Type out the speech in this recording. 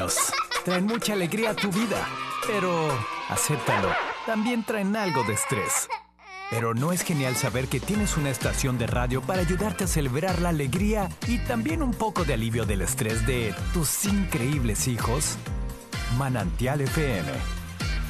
niños. Traen mucha alegría a tu vida, pero, acéptalo, también traen algo de estrés. Pero ¿no es genial saber que tienes una estación de radio para ayudarte a celebrar la alegría y también un poco de alivio del estrés de tus increíbles hijos? Manantial FM